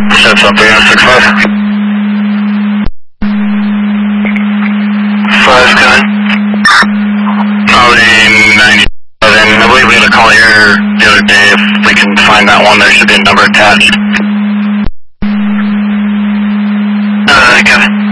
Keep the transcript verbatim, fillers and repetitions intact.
Set something on six five. Five, ten. Probably ninety-seven. I believe we had a call here the other day. If we can find that one, there should be a number attached. Uh, Kevin.